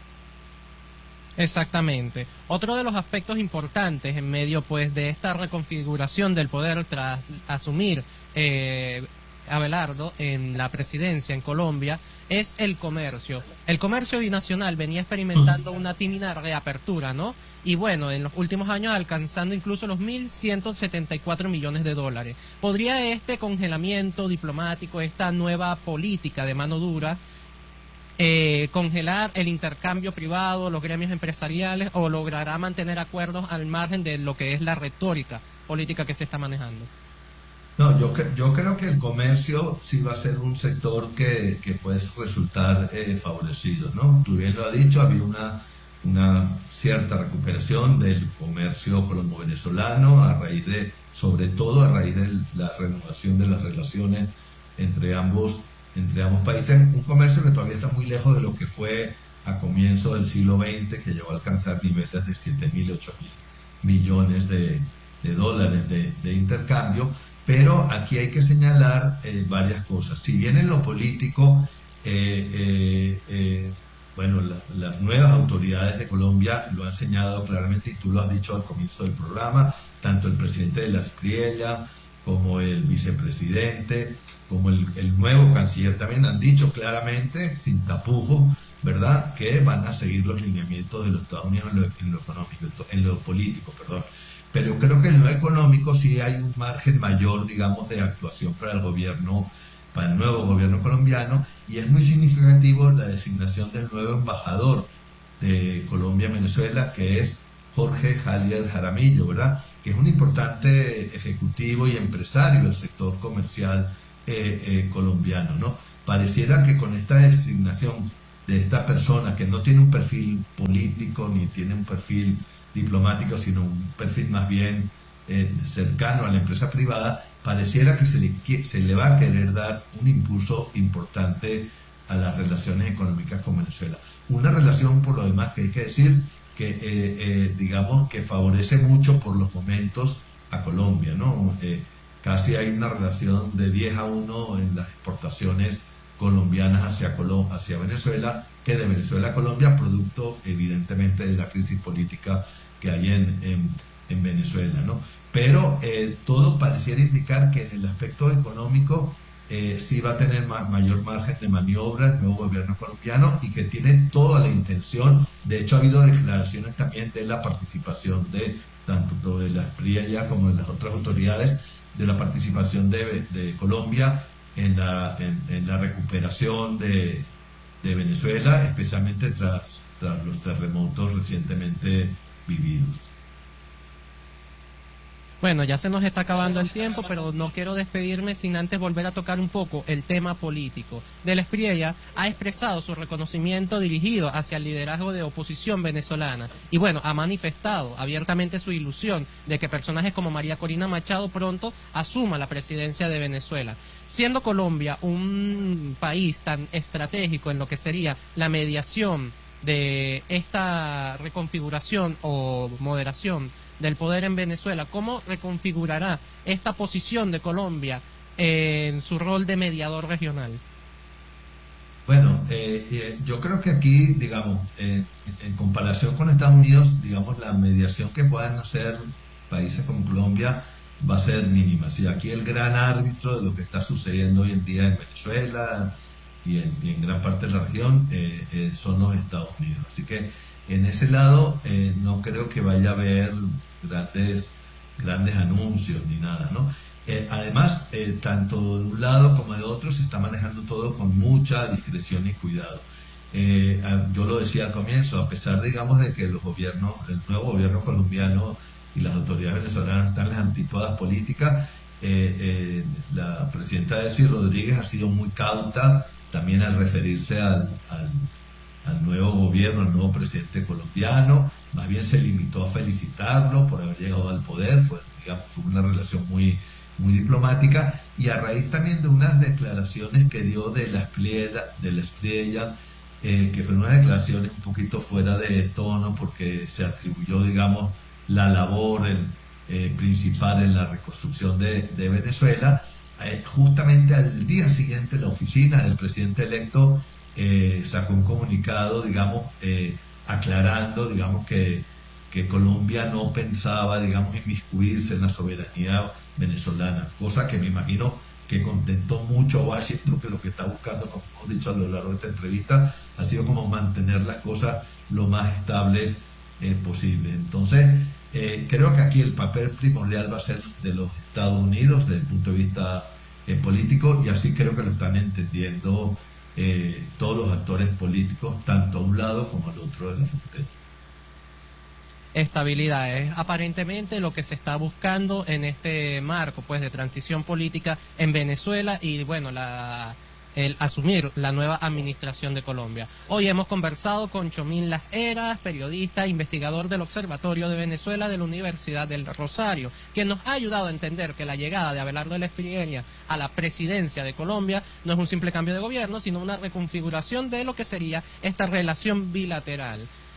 Exactamente. Otro de los aspectos importantes en medio pues de esta reconfiguración del poder tras asumir eh, Abelardo en la presidencia en Colombia es el comercio. El comercio binacional venía experimentando una tímida reapertura, ¿no? Y bueno, en los últimos años alcanzando incluso los mil ciento setenta y cuatro millones de dólares. ¿Podría este congelamiento diplomático, esta nueva política de mano dura, eh, congelar el intercambio privado, los gremios empresariales, o logrará mantener acuerdos al margen de lo que es la retórica política que se está manejando? No, yo, yo creo que el comercio sí va a ser un sector que, que puede resultar eh, favorecido, ¿no? Tú bien lo has dicho, había una, una cierta recuperación del comercio colombo-venezolano a raíz de, sobre todo a raíz de la renovación de las relaciones entre ambos, entre ambos países, un comercio que todavía está muy lejos de lo que fue a comienzos del siglo veinte, que llegó a alcanzar niveles de siete mil, ocho mil millones de, de dólares de, de intercambio. Pero aquí hay que señalar eh, varias cosas. Si bien en lo político, eh, eh, eh, bueno, la, las nuevas autoridades de Colombia lo han señalado claramente, y tú lo has dicho al comienzo del programa, tanto el presidente de la Espriella como el vicepresidente, como el, el nuevo canciller también han dicho claramente, sin tapujos, ¿verdad?, que van a seguir los lineamientos de los Estados Unidos en lo, en lo económico, en lo político, perdón. Pero creo que en lo económico sí hay un margen mayor, digamos, de actuación para el gobierno, para el nuevo gobierno colombiano, y es muy significativo la designación del nuevo embajador de Colombia en Venezuela, que es Jorge Jalier Jaramillo, ¿verdad?, que es un importante ejecutivo y empresario del sector comercial eh, eh, colombiano, ¿no? Pareciera que con esta designación de esta persona, que no tiene un perfil político ni tiene un perfil diplomático, sino un perfil más bien eh, cercano a la empresa privada, pareciera que se le, se le va a querer dar un impulso importante a las relaciones económicas con Venezuela. Una relación, por lo demás, que hay que decir que, eh, eh, digamos, que favorece mucho por los momentos a Colombia, ¿no? Eh, casi hay una relación de diez a uno en las exportaciones colombianas hacia, Colom hacia Venezuela, que de Venezuela a Colombia, producto evidentemente de la crisis política que hay en, en, en Venezuela, ¿no? Pero eh, todo pareciera indicar que en el aspecto económico eh, sí va a tener ma mayor margen de maniobra el nuevo gobierno colombiano, y que tiene toda la intención. De hecho, ha habido declaraciones también de la participación de tanto de la Espriella como de las otras autoridades, de la participación de, de Colombia en la, en, en la recuperación de, de Venezuela, especialmente tras, tras los terremotos recientemente vividos. Bueno, ya se nos está acabando el tiempo, pero no quiero despedirme sin antes volver a tocar un poco el tema político. De la Espriella ha expresado su reconocimiento dirigido hacia el liderazgo de oposición venezolana y bueno, ha manifestado abiertamente su ilusión de que personajes como María Corina Machado pronto asuma la presidencia de Venezuela. Siendo Colombia un país tan estratégico en lo que sería la mediación de esta reconfiguración o moderación del poder en Venezuela, ¿cómo reconfigurará esta posición de Colombia en su rol de mediador regional? Bueno, eh, eh, yo creo que aquí, digamos, eh, en comparación con Estados Unidos, digamos, la mediación que puedan hacer países como Colombia va a ser mínima. Si aquí el gran árbitro de lo que está sucediendo hoy en día en Venezuela y en, y en gran parte de la región eh, eh, son los Estados Unidos. Así que en ese lado eh, no creo que vaya a haber grandes grandes anuncios ni nada, ¿no? Eh, además, eh, tanto de un lado como de otro se está manejando todo con mucha discreción y cuidado. Eh, yo lo decía al comienzo, a pesar, digamos, de que los gobiernos, el nuevo gobierno colombiano y las autoridades venezolanas están en las antípodas políticas, eh, eh, la presidenta Delcy Rodríguez ha sido muy cauta también al referirse al, al al nuevo gobierno, al nuevo presidente colombiano. Más bien se limitó a felicitarlo por haber llegado al poder. Fue, digamos, fue una relación muy muy diplomática, y a raíz también de unas declaraciones que dio de la Espriella, de la Espriella eh, que fueron unas declaraciones un poquito fuera de tono, porque se atribuyó, digamos, la labor el, eh, principal en la reconstrucción de, de Venezuela. Eh, justamente al día siguiente la oficina del presidente electo Eh, sacó un comunicado, digamos, eh, aclarando, digamos, que, que Colombia no pensaba, digamos, inmiscuirse en la soberanía venezolana, cosa que me imagino que contentó mucho a Washington, que lo que está buscando, como hemos dicho a lo largo de esta entrevista, ha sido como mantener las cosas lo más estables eh, posible. Entonces, eh, creo que aquí el papel primordial va a ser de los Estados Unidos desde el punto de vista eh, político, y así creo que lo están entendiendo Eh, todos los actores políticos, tanto a un lado como al otro de la frontera. Estabilidad es aparentemente lo que se está buscando en este marco, pues, de transición política en Venezuela y bueno, la el asumir la nueva administración de Colombia. Hoy hemos conversado con Chomín Las Heras, periodista, investigador del Observatorio de Venezuela de la Universidad del Rosario, quien nos ha ayudado a entender que la llegada de Abelardo de la Espriella a la presidencia de Colombia no es un simple cambio de gobierno, sino una reconfiguración de lo que sería esta relación bilateral.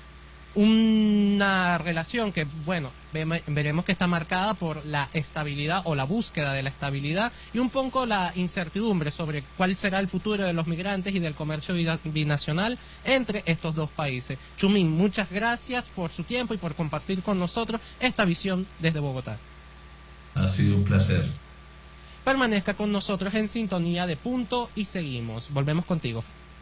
Una relación que, bueno, veremos que está marcada por la estabilidad o la búsqueda de la estabilidad y un poco la incertidumbre sobre cuál será el futuro de los migrantes y del comercio binacional entre estos dos países. Chumín, muchas gracias por su tiempo y por compartir con nosotros esta visión desde Bogotá. Ha sido un placer. Permanezca con nosotros en sintonía de Punto y Seguimos. Volvemos contigo.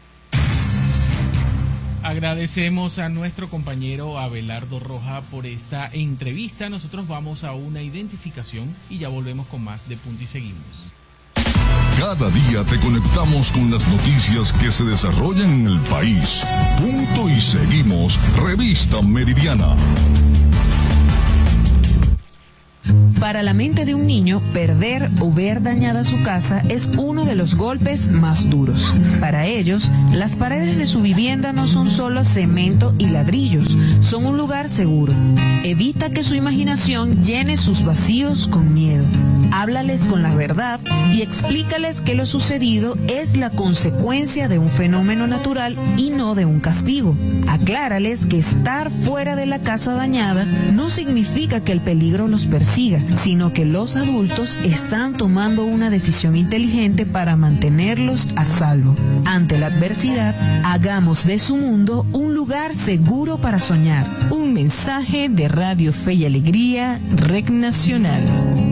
Agradecemos a nuestro compañero Abelardo Roja por esta entrevista. Nosotros vamos a una identificación y ya volvemos con más de Punto y Seguimos. Cada día te conectamos con las noticias que se desarrollan en el país. Punto y Seguimos, Revista Meridiana. Para la mente de un niño, perder o ver dañada su casa es uno de los golpes más duros. Para ellos, las paredes de su vivienda no son solo cemento y ladrillos, son un lugar seguro. Evita que su imaginación llene sus vacíos con miedo. Háblales con la verdad y explícales que lo sucedido es la consecuencia de un fenómeno natural y no de un castigo. Aclárales que estar fuera de la casa dañada no significa que el peligro los persiga, sino que los adultos están tomando una decisión inteligente para mantenerlos a salvo. Ante la adversidad, hagamos de su mundo un lugar seguro para soñar. Un mensaje de Radio Fe y Alegría, Red Nacional.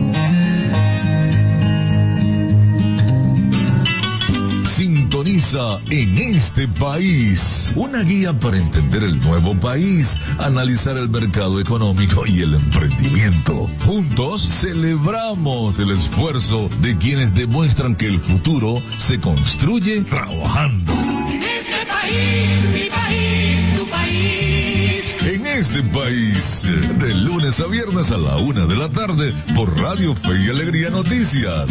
Sintoniza En Este País, una guía para entender el nuevo país, analizar el mercado económico y el emprendimiento. Juntos celebramos el esfuerzo de quienes demuestran que el futuro se construye trabajando. En este país, mi país, tu país. En Este País, de lunes a viernes a la una de la tarde por Radio Fe y Alegría Noticias.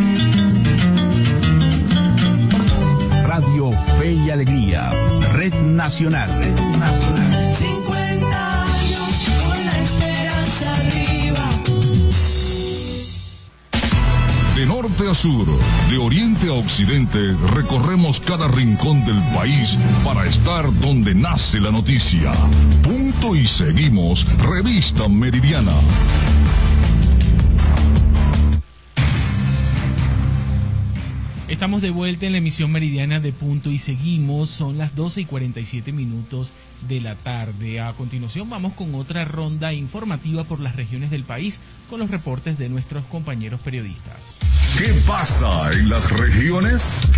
Radio Fe y Alegría, Red Nacional. Red Nacional. cincuenta años con la esperanza arriba. De norte a sur, de oriente a occidente, recorremos cada rincón del país para estar donde nace la noticia. Punto y seguimos, Revista Meridiana. Estamos de vuelta en la emisión meridiana de Punto y Seguimos. Son las doce y cuarenta y siete minutos de la tarde. A continuación vamos con otra ronda informativa por las regiones del país con los reportes de nuestros compañeros periodistas. ¿Qué pasa en las regiones?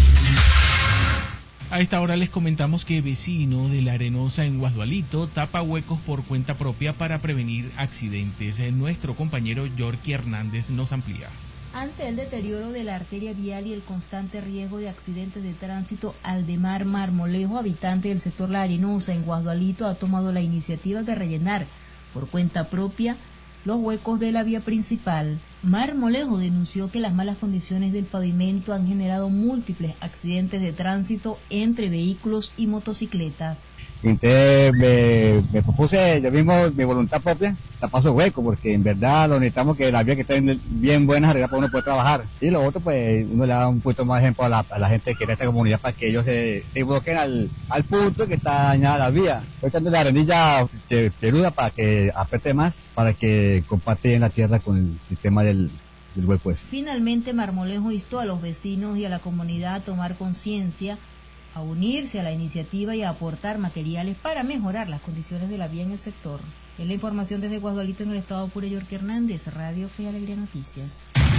A esta hora les comentamos que vecino de La Arenosa en Guasdualito tapa huecos por cuenta propia para prevenir accidentes. Nuestro compañero Yorky Hernández nos amplía. Ante el deterioro de la arteria vial y el constante riesgo de accidentes de tránsito, Aldemar Marmolejo, habitante del sector La Arenosa en Guasdualito, ha tomado la iniciativa de rellenar por cuenta propia los huecos de la vía principal. Marmolejo denunció que las malas condiciones del pavimento han generado múltiples accidentes de tránsito entre vehículos y motocicletas. Entonces me, me propuse yo mismo mi voluntad propia, tapar esos huecos, porque en verdad lo necesitamos, que las vías que estén bien buenas arregladas para uno poder trabajar. Y lo otro, pues uno le da un poquito más de ejemplo a la, a la gente que está en esta comunidad para que ellos se, se bloqueen al, al punto que está dañada la vía. Estoy echando la arenilla peluda para que apriete más, para que comparte en la tierra con el sistema del, del hueco ese. Finalmente, Marmolejo instó a los vecinos y a la comunidad a tomar conciencia, a unirse a la iniciativa y a aportar materiales para mejorar las condiciones de la vía en el sector. Es la información desde Guasdualito en el estado Apure, Yorky Hernández, Radio Fe y Alegría Noticias.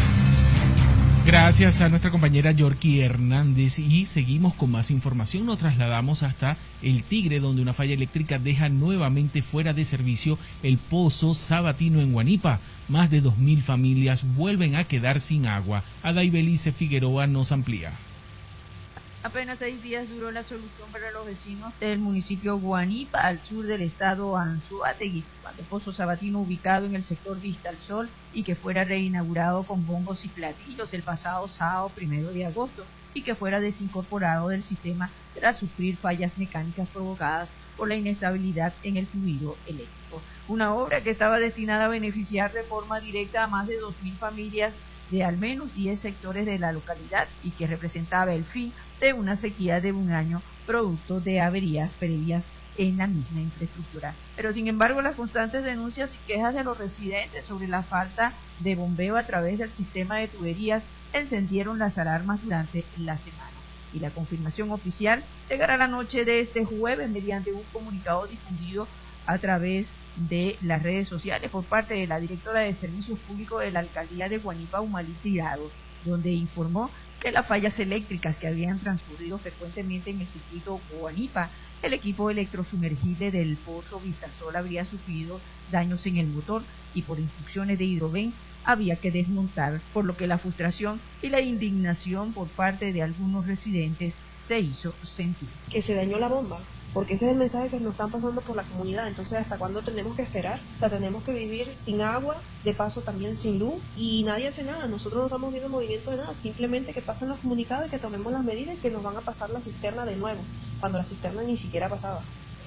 Gracias a nuestra compañera Yorky Hernández, y seguimos con más información. Nos trasladamos hasta El Tigre, donde una falla eléctrica deja nuevamente fuera de servicio el pozo Sabatino en Guanipa. Más de dos mil familias vuelven a quedar sin agua. Adaibelice Figueroa nos amplía. Apenas seis días duró la solución para los vecinos del municipio Guanipa, al sur del estado Anzoátegui, cuando el pozo Sabatino, ubicado en el sector Vista al Sol, y que fuera reinaugurado con bombos y platillos el pasado sábado primero de agosto, y que fuera desincorporado del sistema tras sufrir fallas mecánicas provocadas por la inestabilidad en el fluido eléctrico. Una obra que estaba destinada a beneficiar de forma directa a más de dos mil familias de al menos diez sectores de la localidad, y que representaba el fin de una sequía de un año producto de averías previas en la misma infraestructura. Pero sin embargo, las constantes denuncias y quejas de los residentes sobre la falta de bombeo a través del sistema de tuberías encendieron las alarmas durante la semana, y la confirmación oficial llegará la noche de este jueves mediante un comunicado difundido a través de las redes sociales por parte de la directora de Servicios Públicos de la Alcaldía de Guanipa, Umalí Tirado, donde informó que las fallas eléctricas que habían transcurrido frecuentemente en el circuito Guanipa, el equipo electrosumergible del pozo Vista al Sol habría sufrido daños en el motor, y por instrucciones de Hidroven había que desmontar, por lo que la frustración y la indignación por parte de algunos residentes se hizo sentir. Que se dañó la bomba. porque ese es el mensaje que nos están pasando por la comunidad. Entonces, ¿hasta cuándo tenemos que esperar? O sea, tenemos que vivir sin agua, de paso también sin luz, y nadie hace nada. Nosotros no estamos viendo movimiento de nada, simplemente que pasen los comunicados y que tomemos las medidas y que nos van a pasar la cisterna de nuevo, cuando la cisterna ni siquiera pasaba.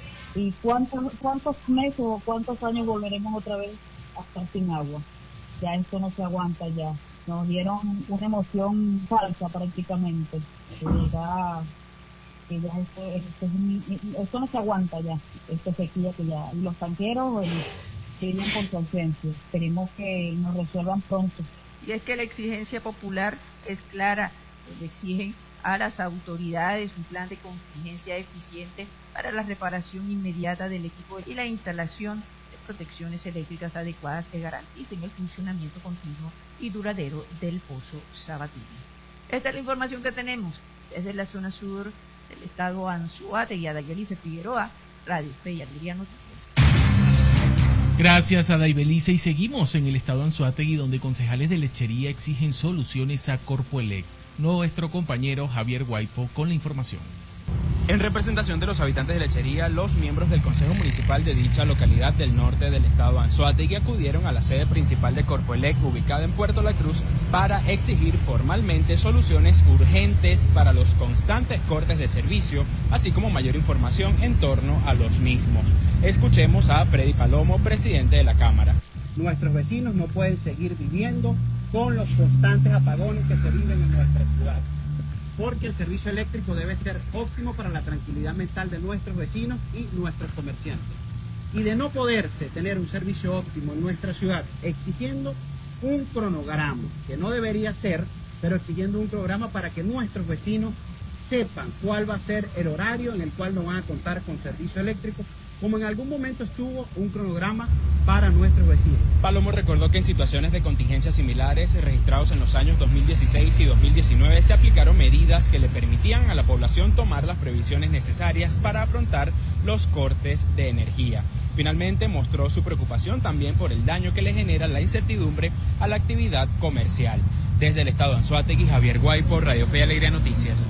¿Y cuántos, cuántos meses o cuántos años volveremos otra vez a estar sin agua? Ya esto no se aguanta ya. Nos dieron una emoción falsa prácticamente. Que ya, que ya esto, esto, esto, esto no se aguanta ya, esta sequía que ya. Y los tanqueros eh, siguen con su ausencia. Esperemos que nos resuelvan pronto. Y es que la exigencia popular es clara. Le exigen a las autoridades un plan de contingencia eficiente para la reparación inmediata del equipo y la instalación de protecciones eléctricas adecuadas que garanticen el funcionamiento continuo y duradero del Pozo Sabatini. Esta es la información que tenemos desde la zona sur del estado Anzoátegui. Adayelice Figueroa, Radio Fe y Alegría Noticias. Gracias a Daibelice, y seguimos en el estado Anzoátegui, donde concejales de lechería exigen soluciones a Corpoelec. Nuestro compañero Javier Guaipo con la información. En representación de los habitantes de Lechería, los miembros del Consejo Municipal de dicha localidad del norte del estado Anzoátegui acudieron a la sede principal de Corpoelec, ubicada en Puerto La Cruz, para exigir formalmente soluciones urgentes para los constantes cortes de servicio, así como mayor información en torno a los mismos. Escuchemos a Freddy Palomo, presidente de la Cámara. Nuestros vecinos no pueden seguir viviendo con los constantes apagones que se viven en nuestra ciudad, porque el servicio eléctrico debe ser óptimo para la tranquilidad mental de nuestros vecinos y nuestros comerciantes. Y de no poderse tener un servicio óptimo en nuestra ciudad, exigiendo un cronograma, que no debería ser, pero exigiendo un programa para que nuestros vecinos sepan cuál va a ser el horario en el cual no van a contar con servicio eléctrico, como en algún momento estuvo un cronograma para nuestros vecinos. Palomo recordó que en situaciones de contingencia similares registrados en los años dos mil dieciséis y dos mil diecinueve se aplicaron medidas que le permitían a la población tomar las previsiones necesarias para afrontar los cortes de energía. Finalmente mostró su preocupación también por el daño que le genera la incertidumbre a la actividad comercial. Desde el estado de Anzoátegui, Javier Guaipo, Radio Fe y Alegría Noticias.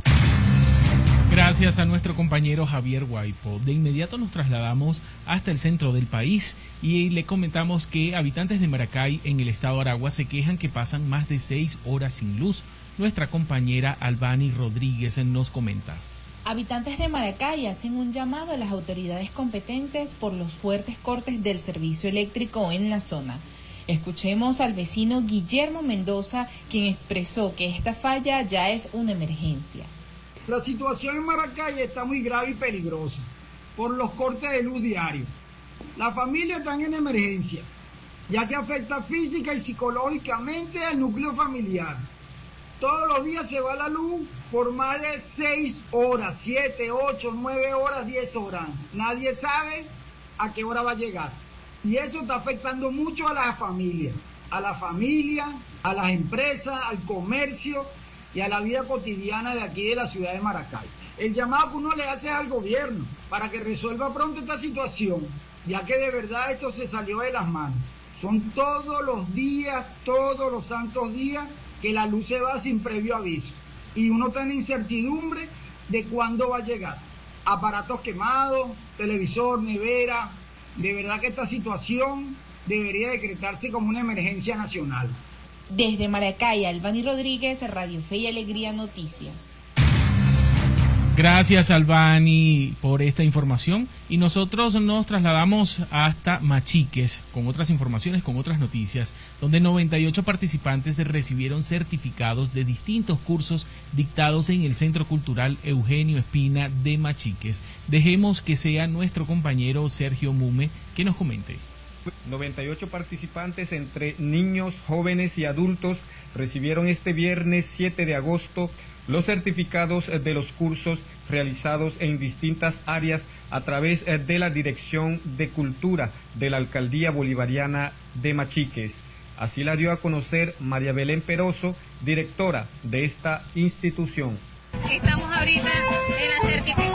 Gracias a nuestro compañero Javier Guaipo. De inmediato nos trasladamos hasta el centro del país y le comentamos que habitantes de Maracay en el estado Aragua se quejan que pasan más de seis horas sin luz. Nuestra compañera Albani Rodríguez nos comenta. Habitantes de Maracay hacen un llamado a las autoridades competentes por los fuertes cortes del servicio eléctrico en la zona. Escuchemos al vecino Guillermo Mendoza, quien expresó que esta falla ya es una emergencia. La situación en Maracay está muy grave y peligrosa por los cortes de luz diarios. Las familias están en emergencia, ya que afecta física y psicológicamente al núcleo familiar. Todos los días se va la luz por más de seis horas, siete, ocho, nueve horas, diez horas. Nadie sabe a qué hora va a llegar. Y eso está afectando mucho a las familias, a la familia, a las empresas, al comercio y a la vida cotidiana de aquí de la ciudad de Maracay. El llamado que uno le hace al gobierno para que resuelva pronto esta situación, ya que de verdad esto se salió de las manos. Son todos los días, todos los santos días que la luz se va sin previo aviso. Y uno está en incertidumbre de cuándo va a llegar. Aparatos quemados, televisor, nevera. De verdad que esta situación debería decretarse como una emergencia nacional. Desde Maracay, Albani Rodríguez, Radio Fe y Alegría Noticias. Gracias, Albani, por esta información. Y nosotros nos trasladamos hasta Machiques con otras informaciones, con otras noticias, donde noventa y ocho participantes recibieron certificados de distintos cursos dictados en el Centro Cultural Eugenio Espina de Machiques. Dejemos que sea nuestro compañero Sergio Mume que nos comente. noventa y ocho participantes entre niños, jóvenes y adultos recibieron este viernes siete de agosto los certificados de los cursos realizados en distintas áreas a través de la Dirección de Cultura de la Alcaldía Bolivariana de Machiques. Así la dio a conocer María Belén Peroso, directora de esta institución. Estamos ahorita en la certificación